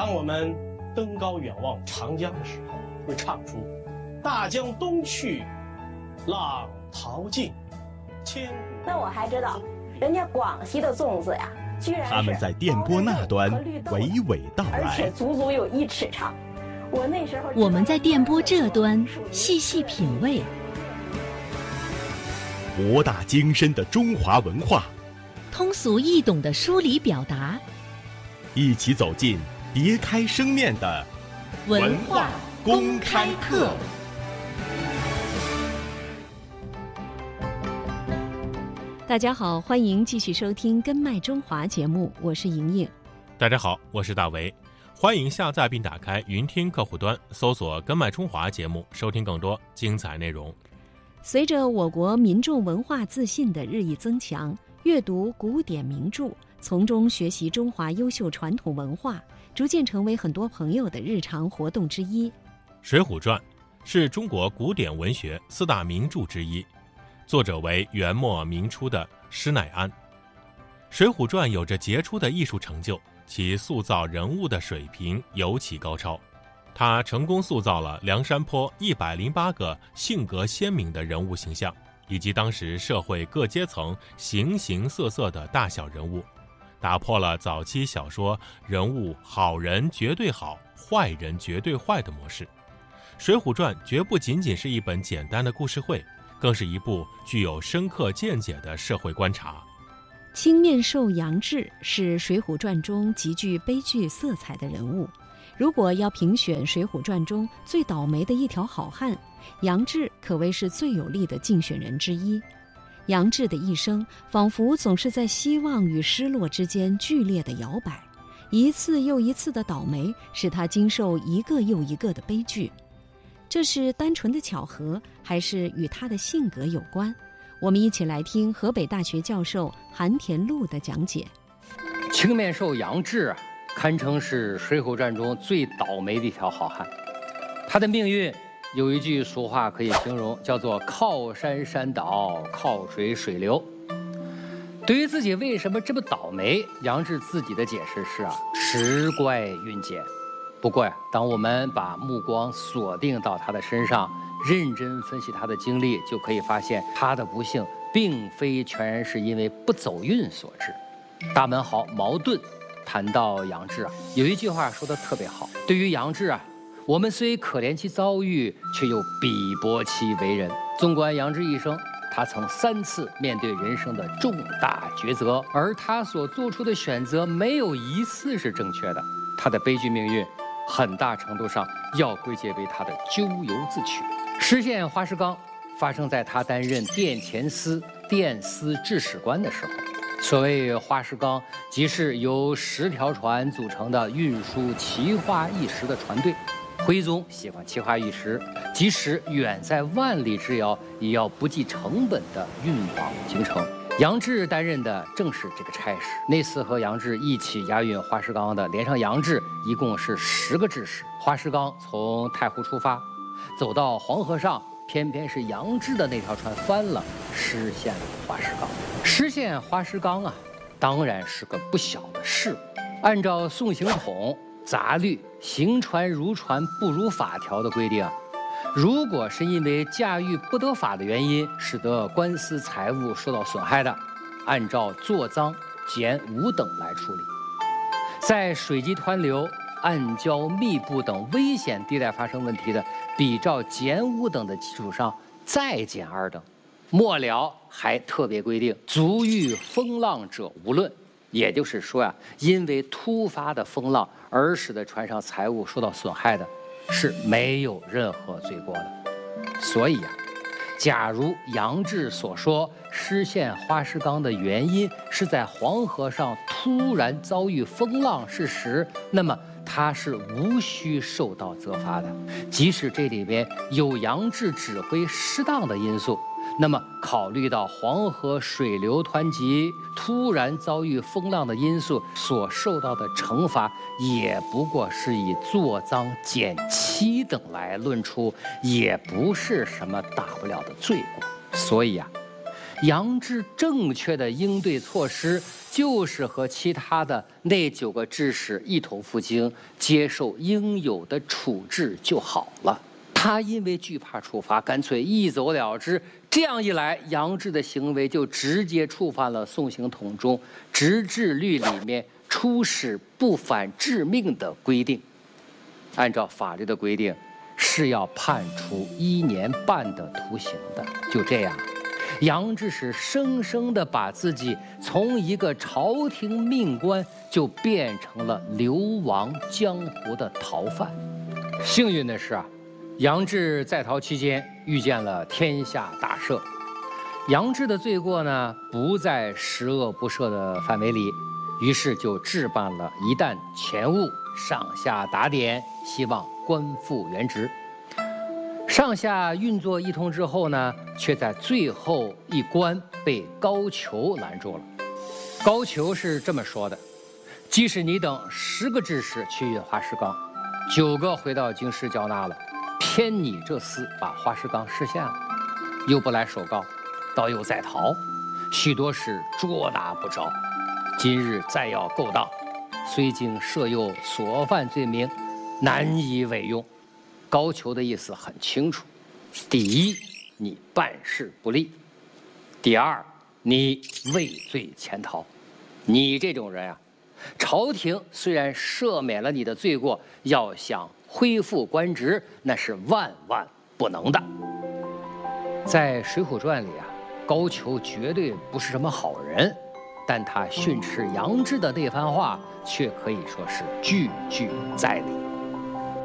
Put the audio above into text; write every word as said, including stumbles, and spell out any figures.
当我们登高远望长江的时候，会唱出大江东去，浪淘尽，千古。 那我还知道，人家广西的粽子呀，居然是他们在电波那端娓娓道来， 而且足足有一尺长。我那时候， 我们在电波这端细细品味博大精深的中华文化， 通俗易懂的梳理表达， 一起走进别开生面的文化公开课。大家好，欢迎继续收听《根脉中华》节目，我是莹莹。 大家好，我是大为。欢迎下载并打开云听客户端，搜索“根脉中华”节目，收听更多精彩内容。 随着我国民众文化自信的日益增强，阅读古典名著，从中学习中华优秀传统文化，逐渐成为很多朋友的日常活动之一。《 水浒传》是中国古典文学四大名著之一，作者为元末明初的施耐庵。《水浒传》有着杰出的艺术成就，其塑造人物的水平尤其高超。他成功塑造了梁山泊一百零八个性格鲜明的人物形象，以及当时社会各阶层形形色色的大小人物，打破了早期小说人物好人绝对好，坏人绝对坏的模式。《水浒传》绝不仅仅是一本简单的故事会，更是一部具有深刻见解的社会观察。 青面兽杨志是《水浒传》中极具悲剧色彩的人物。如果要评选《水浒传》中最倒霉的一条好汉，杨志可谓是最有力的竞选人之一。杨志的一生仿佛总是在希望与失落之间剧烈的摇摆，一次又一次的倒霉使他经受一个又一个的悲剧。这是单纯的巧合，还是与他的性格有关？我们一起来听河北大学教授韩田禄的讲解。 青面兽杨志啊，堪称是《水浒传》中最倒霉的一条好汉。他的命运有一句俗话可以形容，叫做靠山山倒，靠水水流。对于自己为什么这么倒霉，杨志自己的解释是啊，时怪运减。不过呀，当我们把目光锁定到他的身上，认真分析他的经历，就可以发现他的不幸并非全然是因为不走运所致。大文豪茅盾谈到杨志啊，有一句话说得特别好，对于杨志啊，我们虽可怜其遭遇，却又鄙薄其为人。纵观杨志一生，他曾三次面对人生的重大抉择，而他所做出的选择没有一次是正确的。他的悲剧命运很大程度上要归结为他的咎由自取。失陷花石纲发生在他担任殿前司殿司制史官的时候。所谓花石纲，即是由十条船组成的运输奇花异石的船队。徽宗喜欢奇花异石，即使远在万里之遥，也要不计成本地运往京城。杨志担任的正是这个差事。那次和杨志一起押运花石纲的，连上杨志，一共是十个制使。花石纲从太湖出发，走到黄河上，偏偏是杨志的那条船翻了，失陷了花石纲。失陷花石纲啊，当然是个不小的事故。按照宋刑统杂律行船如船不如法条的规定啊，如果是因为驾驭不得法的原因，使得官司财物受到损害的，按照坐赃、减五等来处理。在水击湍流、暗礁密布等危险地带发生问题的，比照减五等的基础上再减二等。末了还特别规定，足遇风浪者无论。也就是说呀、啊，因为突发的风浪而使得船上财物受到损害的，是没有任何罪过的。所以呀、啊，假如杨志所说失陷花石纲的原因是在黄河上突然遭遇风浪是实，那么他是无需受到责罚的。即使这里边有杨志指挥失当的因素，那么考虑到黄河水流湍急，突然遭遇风浪的因素所受到的惩罚，也不过是以坐赃减七等来论处，也不是什么大不了的罪过。所以啊，杨志正确的应对措施就是和其他的那九个志士一同赴京，接受应有的处置就好了。他因为惧怕处罚，干脆一走了之。这样一来，杨志的行为就直接触犯了宋刑统中执治律里面出使不反致命的规定。按照法律的规定，是要判处一年半的徒刑的。就这样，杨志是生生地把自己从一个朝廷命官，就变成了流亡江湖的逃犯。幸运的是啊，杨志在逃期间遇见了天下大赦。杨志的罪过呢，不在十恶不赦的范围里，于是就置办了一担钱物，上下打点，希望官复原职。上下运作一通之后呢，却在最后一关被高俅拦住了。高俅是这么说的：即使你等十个志士去运花石纲，九个回到京师交纳了，偏你这厮把花石纲失陷了，又不来首告，倒又在逃，许多事捉拿不着。今日再要勾当，虽经设有所犯罪名，难以委用。高俅的意思很清楚：第一，你办事不力；第二，你畏罪潜逃。你这种人啊，朝廷虽然赦免了你的罪过，要想恢复官职，那是万万不能的。在《水浒传》里啊，高俅绝对不是什么好人，但他训斥杨志的那番话，却可以说是句句在理。